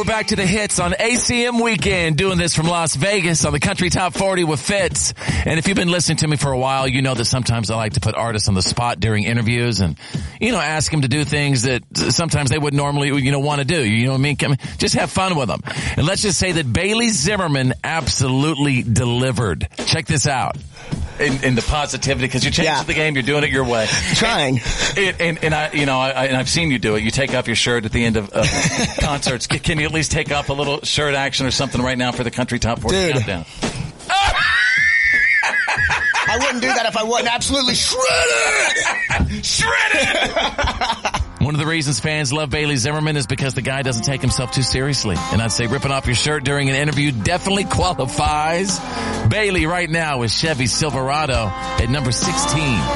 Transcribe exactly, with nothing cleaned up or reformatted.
We're back to the hits on A C M Weekend, doing this from Las Vegas on the Country Top forty with Fitz. And if you've been listening to me for a while, you know that sometimes I like to put artists on the spot during interviews and, you know, ask them to do things that sometimes they would normally, you know, want to do. You know what I mean? Come, just have fun with them. And let's just say that Bailey Zimmerman absolutely delivered. Check this out. In, in the positivity, because you're changing Yeah. the game, you're doing it your way. Trying. And, and, and I, you know, I, and I've seen you do it. You take off your shirt at the end of uh, concerts. Can, can you at least take off a little shirt action or something right now for the Country Top forty Dude. Countdown? I wouldn't do that if I wasn't absolutely shredded. Shredded! One of the reasons fans love Bailey Zimmerman is because the guy doesn't take himself too seriously. And I'd say ripping off your shirt during an interview definitely qualifies. Bailey right now with Chevy Silverado at number sixteen.